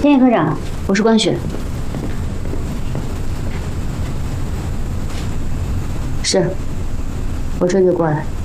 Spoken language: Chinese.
天野科长，我是关雪。是，我这就过来。